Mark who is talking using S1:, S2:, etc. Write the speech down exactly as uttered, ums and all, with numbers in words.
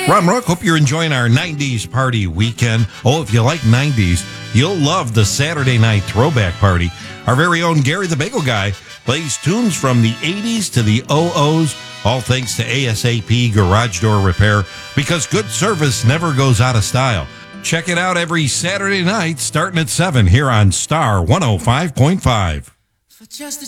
S1: Ron Rook, hope you're enjoying our nineties party weekend. Oh, if you like nineties, you'll love the Saturday night throwback party. Our very own Gary the Bagel Guy plays tunes from the eighties to the oh ohs, all thanks to ASAP Garage Door Repair, because good service never goes out of style. Check it out every Saturday night starting at seven here on Star one oh five point five.
S2: For just a